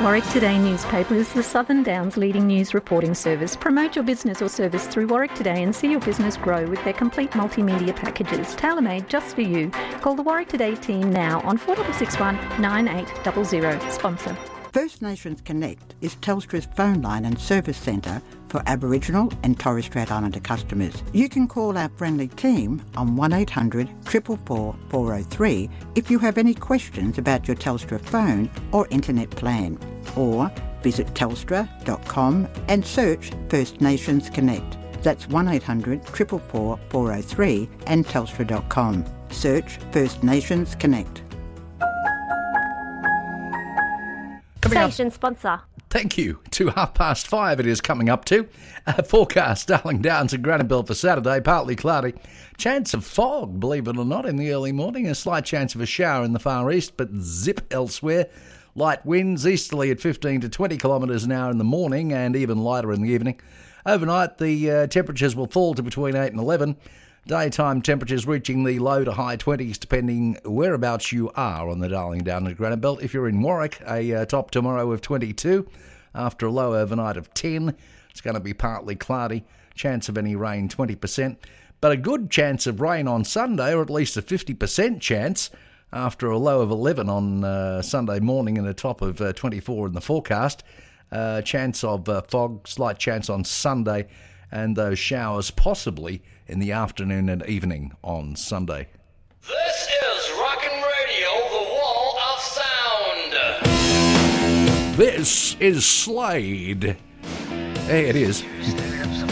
Warwick Today newspaper is the Southern Downs' leading news reporting service. Promote your business or service through Warwick Today and see your business grow with their complete multimedia packages, tailor-made just for you. Call the Warwick Today team now on 4661 9800. Sponsor. First Nations Connect is Telstra's phone line and service centre for Aboriginal and Torres Strait Islander customers. You can call our friendly team on 1800 444 403 if you have any questions about your Telstra phone or internet plan, or visit telstra.com and search First Nations Connect. That's 1800 444 403 and telstra.com. Search First Nations Connect. Station sponsor. Thank you. To 5:30 it is coming up to. Forecast, Darling Downs and Granville for Saturday, partly cloudy. Chance of fog, believe it or not, in the early morning. A slight chance of a shower in the far east, but zip elsewhere. Light winds easterly at 15 to 20 kilometres an hour in the morning and even lighter in the evening. Overnight, the temperatures will fall to between 8 and 11. Daytime temperatures reaching the low to high 20s depending whereabouts you are on the Darling Downs and Granite Belt. If you're in Warwick, a top tomorrow of 22 after a low overnight of 10. It's going to be partly cloudy, chance of any rain 20%, but a good chance of rain on Sunday, or at least a 50% chance after a low of 11 on Sunday morning and a top of 24 in the forecast. Chance of fog, slight chance on Sunday, and those showers possibly in the afternoon and evening on Sunday. This is Rockin' Radio, the wall of sound. This is Slade. Hey, it is.